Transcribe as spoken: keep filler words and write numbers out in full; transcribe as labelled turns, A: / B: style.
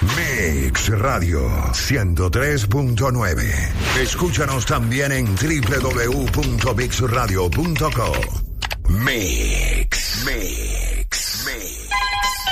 A: Mix Radio ciento tres punto nueve. Escúchanos también en doble u doble u doble u punto mix radio punto com. Mix, Mix, Mix.